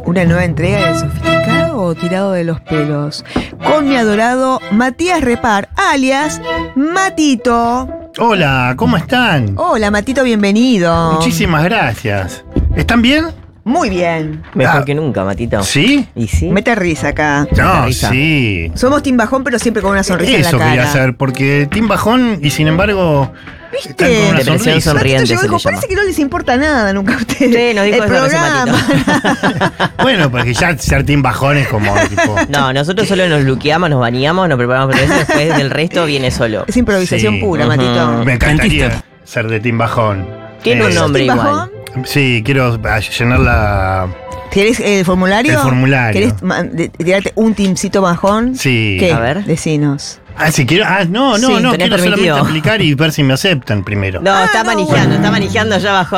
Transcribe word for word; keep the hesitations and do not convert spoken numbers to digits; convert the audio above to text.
una nueva entrega de Sofisticado o Tirado de los Pelos, con mi adorado Matías Repar, alias Matito. Hola, ¿cómo están? Hola, Matito, bienvenido. Muchísimas gracias. ¿Están bien? Muy bien. Mejor Ah. que nunca, Matito. ¿Sí? ¿Y sí? Mete risa acá. No, risa. sí. Somos Team Bajón, pero siempre con una sonrisa Eso en la cara. quería hacer, porque Team Bajón y sin embargo ¿Viste? están con una Depresión sonrisa. sonriente. Matito llegó y se dijo, le llama. parece que no les importa nada nunca a ustedes. Sí, nos dijo el eso recién, programa. Bueno, porque ya ser Team Bajón es como tipo. No, nosotros solo nos luqueamos, nos bañamos, nos preparamos para eso, después del resto viene solo. Es improvisación Sí. pura, Ujú. Matito. Me encantaría ser de Team Bajón. Tiene un Eh, nombre ¿Team igual. Bajón? Sí, quiero ah, llenar la. ¿Querés el formulario? El formulario. ¿Querés ma- de- tirarte un teamcito bajón? Sí. ¿Qué? A ver. Decinos. Ah, si quiero. Ah, no, no, Sí, no. tenés Quiero permitido. solamente aplicar y ver si me aceptan primero. No, Ah, está no, manejando, bueno. está manejando ya abajo.